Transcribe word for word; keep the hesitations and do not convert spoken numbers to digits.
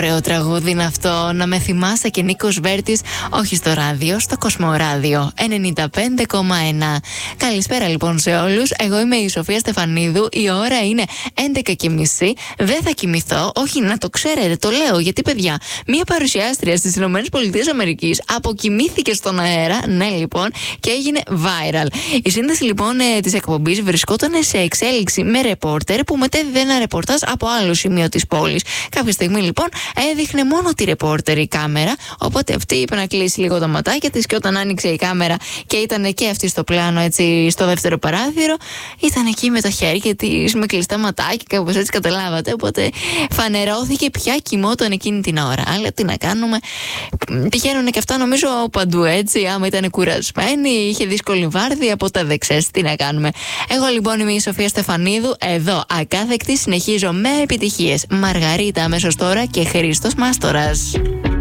Ωραίο τραγούδι είναι αυτό. Να με θυμάσαι και Νίκος Βέρτης. Όχι στο ράδιο, στο Κοσμοράδιο ενενήντα πέντε κόμμα ένα. Καλησπέρα λοιπόν σε όλους. Εγώ είμαι η Σοφία Στεφανίδου. Η ώρα είναι έντεκα και μισή. Δεν θα κοιμηθώ. Όχι, να το ξέρετε, το λέω. Γιατί, παιδιά, μία παρουσιάστρια στις ΗΠΑ αποκοιμήθηκε στον αέρα. Ναι, λοιπόν, και έγινε viral. Η σύνδεση λοιπόν της εκπομπής βρισκόταν σε εξέλιξη με ρεπόρτερ που μετέδιδε ένα ρεπορτάζ από άλλο σημείο της πόλης. Κάποια στιγμή λοιπόν έδειχνε μόνο τη ρεπόρτερ η κάμερα. Οπότε αυτή είπε να κλείσει λίγο τα ματάκια της και όταν άνοιξε η κάμερα και ήταν και αυτή στο πλάνο, έτσι, στο δεύτερο παράθυρο, ήταν εκεί με τα χέρια της με κλειστά ματάκια, κάπως έτσι, καταλάβατε. Οπότε φανερώθηκε πια κοιμόταν εκείνη την ώρα. Αλλά τι να κάνουμε. Τυχαίνουν και αυτά νομίζω παντού, έτσι. Άμα ήταν κουρασμένη, είχε δύσκολη βάρδια, ποτέ δεν ξέρεις τι να κάνουμε. Εγώ λοιπόν είμαι η Σοφία Στεφανίδου. Εδώ ακάθεκτη συνεχίζω με επιτυχίες. Μαργαρίτα αμέσως τώρα και Χρήστος Μάστορας.